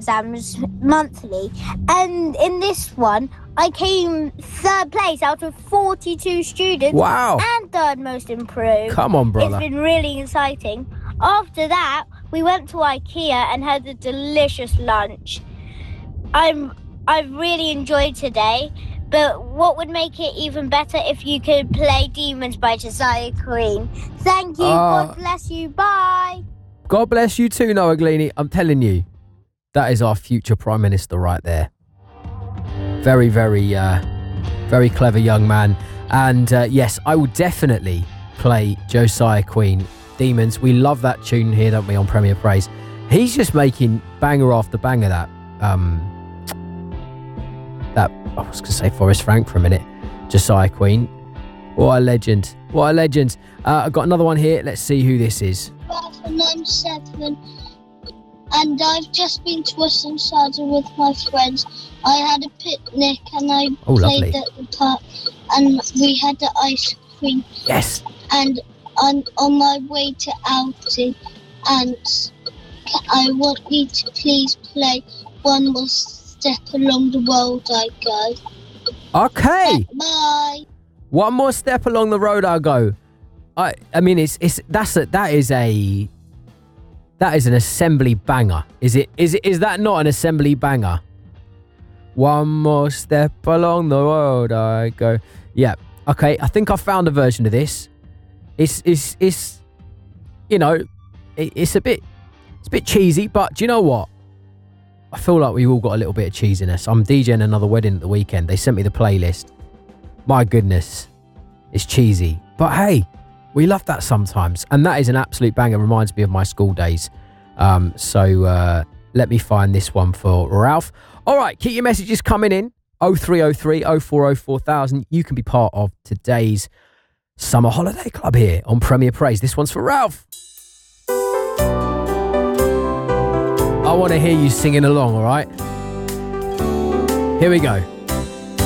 exams monthly, and in this one I came 3rd place out of 42 students. Wow. And 3rd most improved. Come on, brother. It's been really exciting. After that, we went to IKEA and had a delicious lunch. I've really enjoyed today, but what would make it even better if you could play Demons by Josiah Queen. Thank you. God bless you. Bye. God bless you too, Noah Gleaney. I'm telling you, that is our future Prime Minister right there. Very, very, very clever young man. And yes, I will definitely play Josiah Queen, Demons. We love that tune here, don't we, on Premier Praise. He's just making banger after banger that I was going to say Forrest Frank for a minute. Josiah Queen. What a legend. What a legend. I've got another one here. Let's see who this is. And I'm 7. And I've just been to Western Cider with my friends. I had a picnic and I played at the park. And we had the ice cream. Yes. And I'm on my way to outing. And I want you to please play One More Step Along the Road I Go. Okay. Bye. One More Step Along the Road I Go. I mean, that is an assembly banger. Is that not an assembly banger? One more step along the road I go. Yeah. Okay. I think I found a version of this. It's you know, it's a bit cheesy, but do you know what? I feel like we've all got a little bit of cheesiness. I'm DJing another wedding at the weekend. They sent me the playlist. My goodness, it's cheesy, but hey, we love that sometimes, and that is an absolute banger. Reminds me of my school days. So let me find this one for Ralph. All right, keep your messages coming in. 0303 040 4000. You can be part of today's Summer Holiday Club here on Premier Praise. This one's for Ralph. I want to hear you singing along, all right? Here we go.